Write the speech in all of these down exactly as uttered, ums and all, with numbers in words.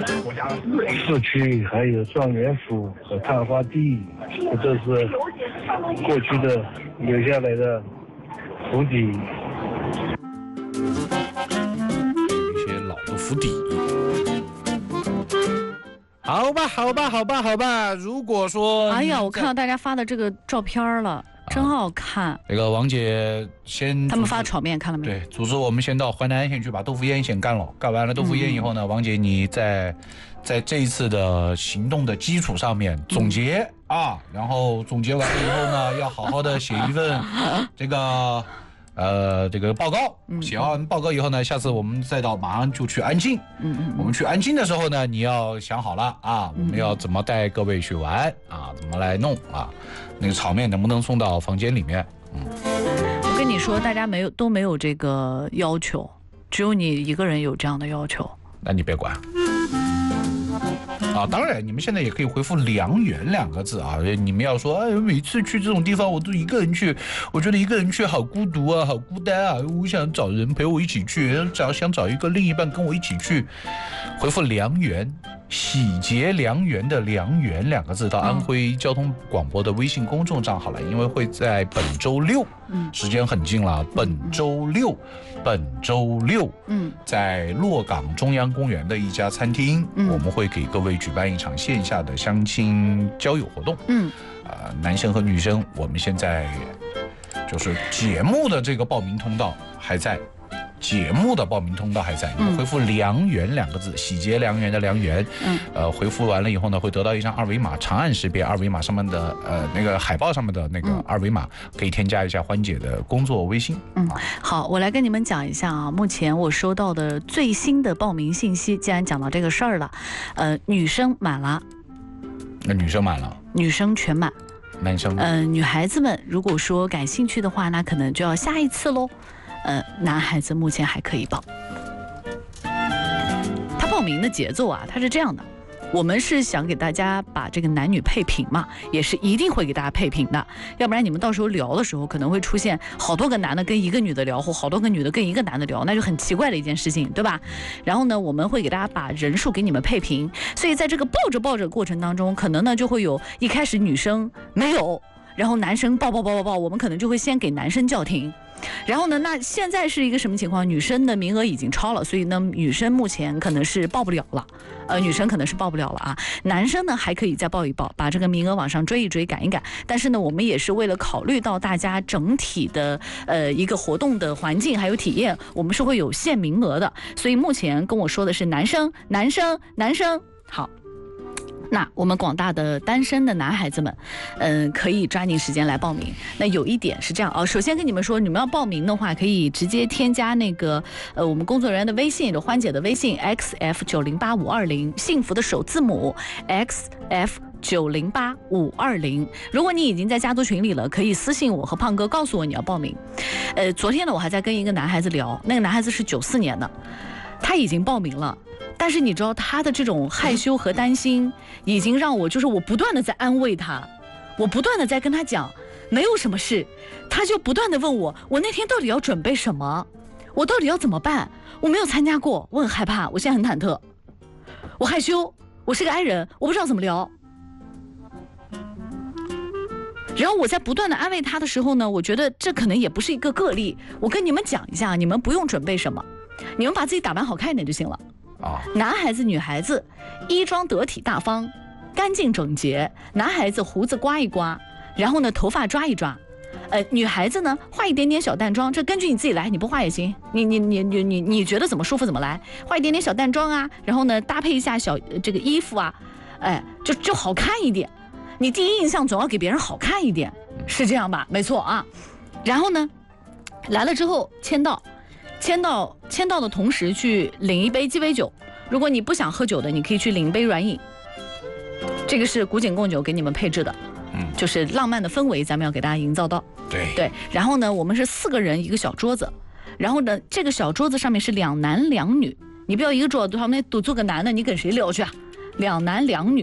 市区还有状元府和探花地，这都是过去的留下来的府邸。 一些老的府邸。好吧，好吧，好吧，好吧。如果说， 哎呀，我看到大家发的这个照片了，真好看。 这个王姐先， 他们发炒面看了没？ 对，组织我们先到淮南先去把豆腐烟先干了。干完了豆腐烟以后呢，嗯、王姐你在在这一次的行动的基础上面总结、嗯、啊，然后总结完了以后呢，要好好的写一份这个。呃，这个报告写完报告以后呢，下次我们再到马上就去安庆。嗯嗯，我们去安庆的时候呢，你要想好了啊，我们要怎么带各位去玩啊，怎么来弄啊？那个炒面能不能送到房间里面？嗯， 我跟你说，大家没有都没有这个要求，只有你一个人有这样的要求。 那你别管。啊，当然，你们现在也可以回复“良缘”两个字啊。你们要说，哎，每次去这种地方，我都一个人去，我觉得一个人去好孤独啊，好孤单啊。我想找人陪我一起去，找想找一个另一半跟我一起去。回复“良缘”，喜结良缘的“良缘”两个字到安徽交通广播的微信公众账号来，因为会在本周六，嗯，时间很近了，本周六，本周六，嗯，在洛港中央公园的一家餐厅，嗯，我们会给各位举办一场线下的相亲交友活动，嗯，呃，男生和女生，我们现在就是节目的这个报名通道还在。节目的报名通道还在，你们回复“良缘”两个字，喜结良缘的良缘，嗯，呃，回复完了以后呢，会得到一张二维码，长按识别二维码上面的呃那个海报上面的那个二维码，可以添加一下欢姐的工作微信。 嗯，好，我来跟你们讲一下啊，目前我收到的最新的报名信息，既然讲到这个事儿了，呃，女生满了， 那女生满了， 女生全满， 男生， 嗯、呃，女孩子们如果说感兴趣的话，那可能就要下一次喽。呃，男孩子目前还可以报。他报名的节奏啊，他是这样的，我们是想给大家把这个男女配平嘛，也是一定会给大家配平的，要不然你们到时候聊的时候可能会出现好多个男的跟一个女的聊，或好多个女的跟一个男的聊，那就很奇怪的一件事情，对吧？然后呢，我们会给大家把人数给你们配平，所以在这个抱着抱着过程当中，可能呢就会有一开始女生没有，然后男生抱抱抱抱抱，我们可能就会先给男生叫停。然后呢，那现在是一个什么情况？女生的名额已经超了，所以呢，女生目前可能是报不了了，呃，女生可能是报不了了啊。男生呢还可以再报一报，把这个名额往上追一追，赶一赶。但是呢，我们也是为了考虑到大家整体的呃一个活动的环境还有体验，我们是会有限名额的。所以目前跟我说的是男生，男生，男生，好。那我们广大的单身的男孩子们，嗯、呃，可以抓紧时间来报名。那有一点是这样啊，首先跟你们说，你们要报名的话，可以直接添加那个呃我们工作人员的微信，欢姐的微信 X F 九零八五二零，幸福的首字母 X F 九零八五二零。如果你已经在家族群里了，可以私信我和胖哥告诉我你要报名。呃，昨天呢，我还在跟一个男孩子聊，那个男孩子是九四年的，他已经报名了。但是你知道他的这种害羞和担心，已经让我就是我不断的在安慰他，我不断的在跟他讲没有什么事，他就不断的问我，我那天到底要准备什么，我到底要怎么办，我没有参加过，我很害怕，我现在很忐忑，我害羞，我是个 I 人，我不知道怎么聊。然后我在不断的安慰他的时候呢，我觉得这可能也不是一个个例，我跟你们讲一下，你们不用准备什么，你们把自己打扮好看一点就行了。啊，男孩子女孩子衣装得体大方干净整洁，男孩子胡子刮一刮，然后呢头发抓一抓，呃女孩子呢画一点点小淡妆，这根据你自己来，你不画也行，你你你你你你觉得怎么舒服怎么来，画一点点小淡妆啊，然后呢搭配一下小这个衣服啊，哎就就好看一点，你第一印象总要给别人好看一点，是这样吧？没错啊。然后呢来了之后签到签到签到的同时去领一杯鸡尾酒，如果你不想喝酒的，你可以去领一杯软饮。这个是古井贡酒给你们配置的，嗯，就是浪漫的氛围，咱们要给大家营造到。 对对，然后呢，我们是四个人一个小桌子，然后呢，这个小桌子上面是两男两女，你不要一个桌子旁边都坐个男的，你跟谁聊去啊？两男两女，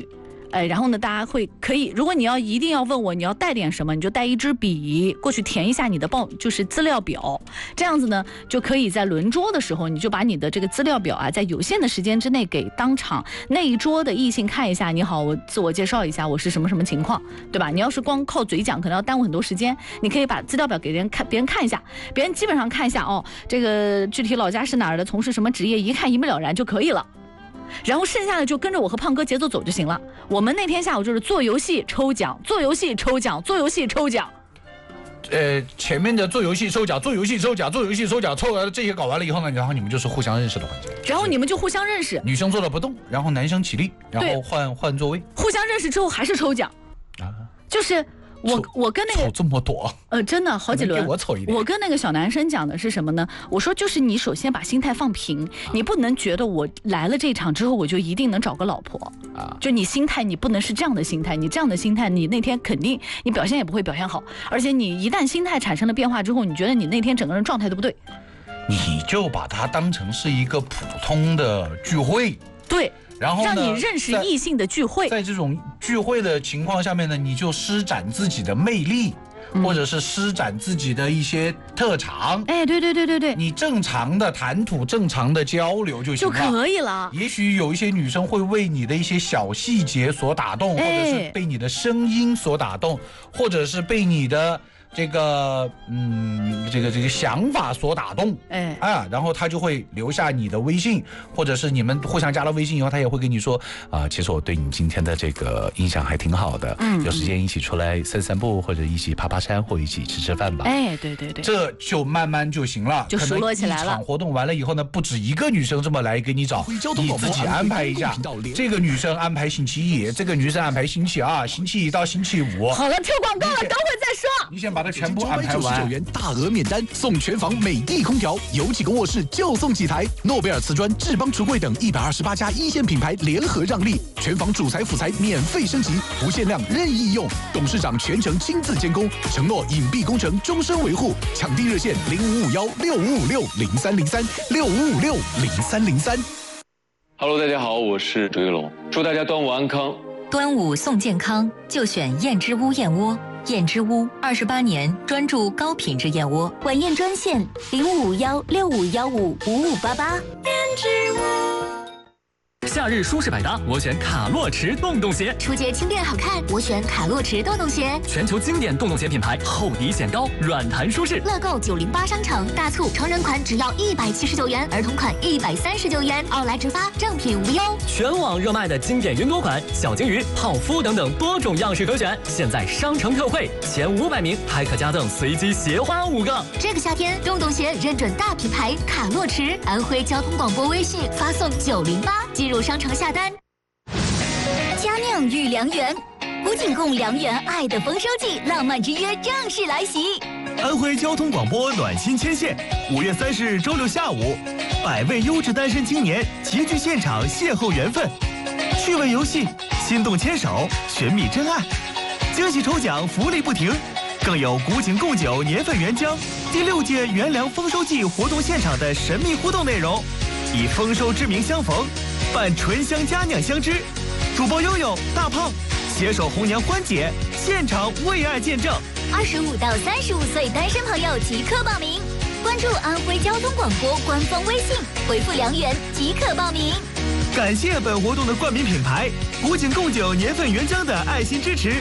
哎，然后呢，大家会可以，如果你要一定要问我你要带点什么，你就带一支笔过去填一下你的报，就是资料表，这样子呢就可以在轮桌的时候，你就把你的这个资料表啊，在有限的时间之内给当场那一桌的异性看一下。你好，我自我介绍一下，我是什么什么情况，对吧？你要是光靠嘴讲，可能要耽误很多时间。你可以把资料表给别人看，别人看一下，别人基本上看一下哦，这个具体老家是哪儿的，从事什么职业，一看一目了然就可以了。然后剩下的就跟着我和胖哥节奏走就行了。我们那天下午就是做游戏抽奖，做游戏抽奖，做游戏抽奖。 呃，前面的做游戏抽奖，做游戏抽奖，做游戏抽奖，抽完这些搞完了以后呢，然后你们就是互相认识的环节。 然后你们就互相认识， 女生坐了不动，然后男生起立，然后换换座位。 互相认识之后还是抽奖啊，就是。我我跟那个这么多， 呃，真的好几轮。 给我瞅一点。 我跟那个小男生讲的是什么呢？我说就是你首先把心态放平，啊、你不能觉得我来了这场之后我就一定能找个老婆啊。就你心态，你不能是这样的心态，你这样的心态，你那天肯定你表现也不会表现好，而且你一旦心态产生了变化之后，你觉得你那天整个人状态都不对， 你就把它当成是一个普通的聚会。 对。 然后让你认识异性的聚会， 在这种聚会的情况下面呢，你就施展自己的魅力，嗯、或者是施展自己的一些特长。 哎，对对对对对， 你正常的谈吐、正常的交流就行了， 就可以了。 也许有一些女生会为你的一些小细节所打动， 哎、 或者是被你的声音所打动，或者是被你的。这个嗯，这个这个想法所打动，哎啊，然后他就会留下你的微信，或者是你们互相加了微信以后，他也会跟你说啊，其实我对你今天的这个印象还挺好的，嗯，有时间一起出来散散步，或者一起爬爬山，或一起吃吃饭吧。 哎，对对对， 这就慢慢就行了， 就熟络起来了。 一场活动完了以后呢，不止一个女生这么来给你找，你自己安排一下。这个女生安排星期一，这个女生安排星期二，星期一到星期五。 好了，跳广告了，等会再说。 你先把它全部安排完。九十九元大额免单送全房美的空调，有几个卧室就送几台。诺贝尔瓷砖、智邦橱柜等一百二十八家一线品牌联合让利，全房主材辅材免费升级，不限量任意用。董事长全程亲自监工，承诺隐蔽工程终身维护。抢订热线零五五幺六五五六零三零三六五五六零三零三。 Hello， 大家好，我是周玉龙，祝大家端午安康。 端午送健康，就选燕之屋燕窝。燕之屋二十八年专注高品质燕窝， 晚宴专线零五幺六五幺五五五八八。燕之屋。 夏日舒适百搭，我选卡洛驰洞洞鞋； 初节轻便好看，我选卡洛驰洞洞鞋。 全球经典洞洞鞋品牌，厚底显高，软弹舒适。 乐购九零八商城大促，成人款只要一百七十九元，儿童款一百三十九元，奥莱直发，正品无忧。 全网热卖的经典云朵款、小金鱼、泡芙等等多种样式可选，现在商城特惠，前五百名还可加赠随机鞋花五个。 这个夏天，洞洞鞋认准大品牌卡洛驰，安徽交通广播微信发送九零八进入商城下单。佳酿御良缘，古井贡良缘爱的丰收季，浪漫之约正式来袭。 安徽交通广播暖心牵线，五月三十日周六下午，百位优质单身青年齐聚现场邂逅缘分，趣味游戏，心动牵手，寻觅真爱，惊喜抽奖，福利不停，更有古井贡酒年份原浆第六届元粮丰收季活动现场的神秘互动内容，以丰收之名相逢，伴醇香佳酿相知。主播悠悠、大胖携手红娘欢姐，现场为爱见证。 二十五到三十五岁单身朋友即刻报名，关注安徽交通广播官方微信，回复良缘即可报名。 感谢本活动的冠名品牌古井贡酒年份原浆的爱心支持。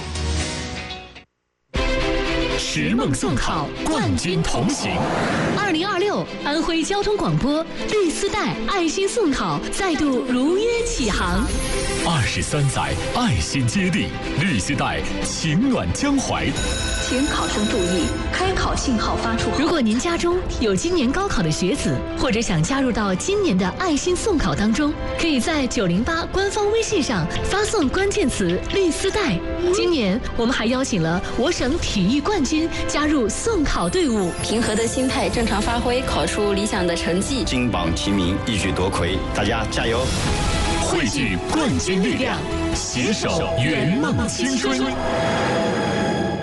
拾梦送考，冠军同行。 二零二六安徽交通广播绿丝带爱心送考再度如约启航。 二十三载爱心接力，绿丝带情暖江淮。 请考生注意，开考信号发出后，如果您家中有今年高考的学子，或者想加入到今年的爱心送考当中，可以在九零八官方微信上发送关键词“绿丝带”。今年我们还邀请了我省体育冠军加入送考队伍， 平和的心态，正常发挥，考出理想的成绩， 金榜题名，一举夺魁，大家加油！ 汇聚冠军力量，携手圆梦青春。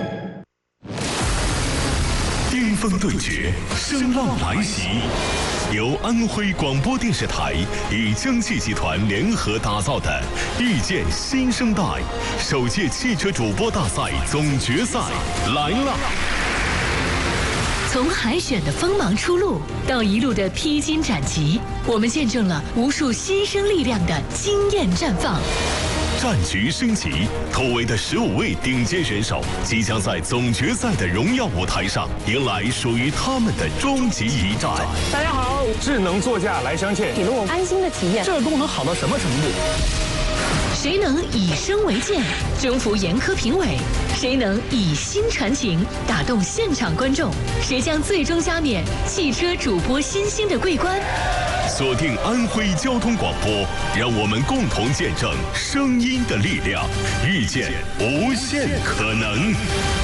巅峰对决，声浪来袭， 由安徽广播电视台与江汽集团联合打造的《遇见新生代》首届汽车主播大赛总决赛来了。 从海选的锋芒初露到一路的披荆斩棘，我们见证了无数新生力量的惊艳绽放。 战局升级，突围的十五位顶尖选手即将在总决赛的荣耀舞台上迎来属于他们的终极一战。 大家好，智能座驾来相见， 给了我安心的体验。 这个功能好到什么程度？ 谁能以声为鉴，征服严苛评委？谁能以心传情，打动现场观众？谁将最终加冕汽车主播新星的桂冠？ 锁定安徽交通广播，让我们共同见证声音的力量，遇见无限可能。